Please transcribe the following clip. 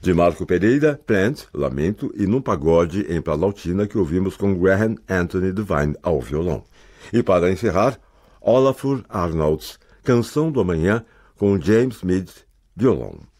De Marco Pereira, Plant, Lamento e Num Pagode em Planaltina, que ouvimos com Graham Anthony Devine ao violão. E para encerrar, Olafur Arnalds, Canção do Amanhã, com James Mead, violão.